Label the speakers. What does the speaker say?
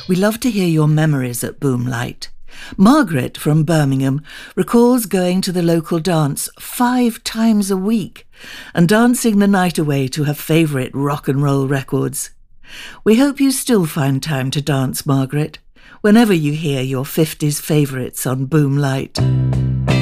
Speaker 1: We love to hear your memories at Boomlight. Margaret from Birmingham recalls going to the local dance 5 times a week and dancing the night away to her favourite rock and roll records. We hope you still find time to dance, Margaret, whenever you hear your 50s favourites on Boomlight.